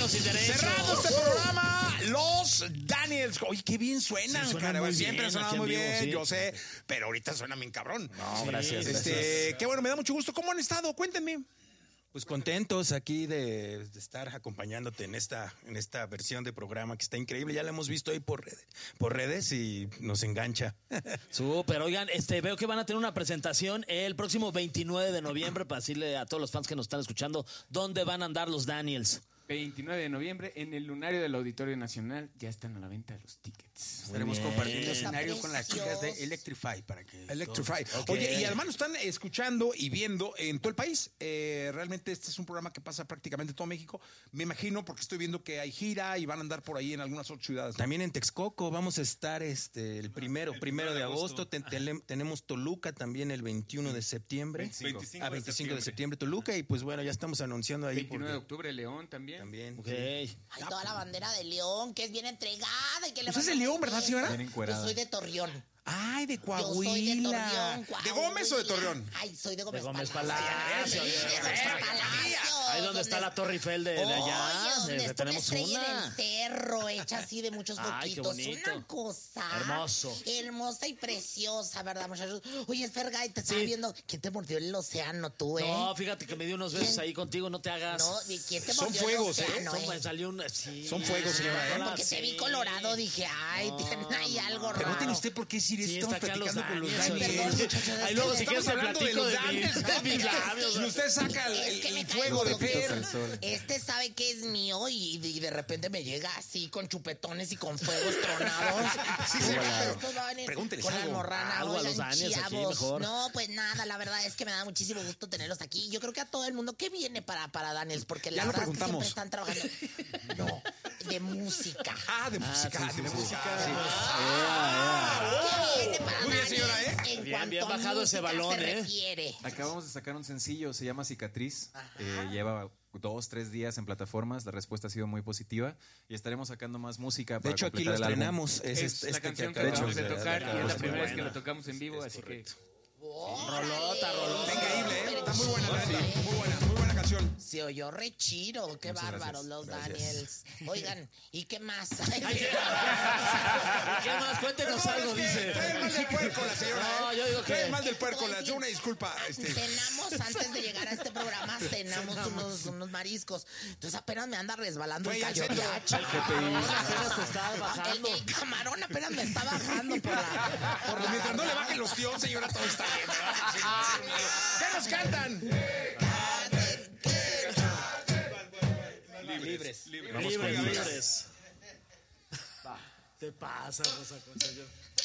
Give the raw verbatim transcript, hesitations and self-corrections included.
sin derecho. Cerrando este programa, los Daniels. Oye, qué bien suenan, Sí, suenan cara. muy Siempre bien, han sonado aquí en muy vivo, bien, sí. yo sé. Pero ahorita suenan bien cabrón. No, gracias, Este, gracias. qué bueno, me da mucho gusto. ¿Cómo han estado? Cuéntenme. Pues contentos aquí de, de estar acompañándote en esta, en esta versión de programa que está increíble. Ya la hemos visto ahí por redes, por redes y nos engancha. Súper, oigan, este, veo que van a tener una presentación el próximo veintinueve de noviembre para decirle a todos los fans que nos están escuchando dónde van a andar los Daniels. veintinueve de noviembre en el lunario del Auditorio Nacional. Ya están a la venta los tickets. Estaremos bien. compartiendo Está escenario con las chicas de precioso. Electrify para que Electrify. Ok. Oye, y además nos están escuchando y viendo en todo el país. Eh, realmente este es un programa que pasa prácticamente en todo México. Me imagino porque estoy viendo que hay gira y van a andar por ahí en algunas otras ciudades. ¿no? También en Texcoco vamos a estar este el primero, primero de agosto. Ten- tele- tenemos Toluca también el veintiuno de septiembre. veinticinco. Ah, veinticinco de septiembre Toluca y pues bueno, ya estamos anunciando ahí. veintinueve de porque octubre León también. También. Ok. Ay, toda la bandera de León, que es bien entregada y que le Usted es de mandan León, ¿verdad, besos. señora? Bien encuerada. Yo soy de Torreón. Ay, de Yo soy de Coahuila. Torreón. ¿De Gómez o de Coahuila. Torreón? Ay, soy de Gómez, De Gómez Palacio. Palacio, Sí, ya, de ya, Gómez ya, Palacio. Ahí donde está la Torre Eiffel de, de allá. Oye, donde eh, está una tenemos estrella una. del cerro hecha así de muchos Ay, qué boquitos. bonito. Una cosa Hermoso. hermosa y preciosa, ¿verdad, muchachos? Oye, Fergay, te estaba Sí. viendo. ¿Quién te mordió el océano, tú, eh? No, fíjate que me dio unos besos ¿Quién? ahí contigo, no te hagas. No, ¿y quién te Son mordió fuegos, el ¿eh? océano, Son- eh? me salió un. Sí. Son fuegos, señora, ¿eh? Porque te vi colorado, dije, ay, tiene ahí algo raro. Pregúntenle usted por qué decir Sí, estamos está acá los platicando con los Daniels, Daniels. oye. Perdón, muchachos, Ahí es luego que si quieres Estamos te hablando de platico los de, mi- Daniels. de mis labios. Y usted saca el, Es que el me fuego de caigo Fer. al sol. Este sabe que es mío y, y de repente me llega así con chupetones y con fuegos tronados. Sí, sí, Pero claro. estos van a venir Pregúnteles con la algo. almorrana. Algo a los Oigan, Daniels aquí, chavos. mejor. No, pues nada, la verdad es que me da muchísimo gusto tenerlos aquí. Yo creo que a todo el mundo, ¿qué viene para, para Daniels? Porque Ya la lo verdad es que preguntamos. siempre están trabajando. No, de música. Ah, de música, de música. ¿Qué viene para Muy bien, Daniels señora, ¿eh? en Bien, cuanto bien a bajado ese música balón, se ¿eh? refiere? Acabamos de sacar un sencillo, se llama Cicatriz. Eh, lleva dos, tres días en plataformas. La respuesta ha sido muy positiva y estaremos sacando más música. De para hecho, aquí lo completar el álbum. estrenamos. Es, Es este- la este canción que acabamos acabamos de de- tocar y es la muy primera vez que buena. lo tocamos en vivo, así que... Rolota, rolota. Está increíble, ¿eh? Está muy buena, la neta. Muy buena, muy buena canción. Se oyó re chido, qué Muchas bárbaros gracias. los Gracias. Daniels. Oigan, ¿y qué más? ¿Qué más? Cuéntenos Perdón, algo, es que dice. trae mal del puerco la señora. No, ¿eh? yo digo que- Trae mal del puerco, la una disculpa. Este. Cenamos antes de llegar a este programa, cenamos unos, unos mariscos. Entonces apenas me anda resbalando Fue el ahí al centro. cayoyacho. Apenas te estás El, bajando. el camarón apenas me está bajando por la. Por la Mientras no le garganta. bajen los tíos, señora, todo está bien. ¿verdad? Sí, sí. ¿Qué nos cantan? Libres. Libres, libres. Te pasa, Rosa Concha. Yo-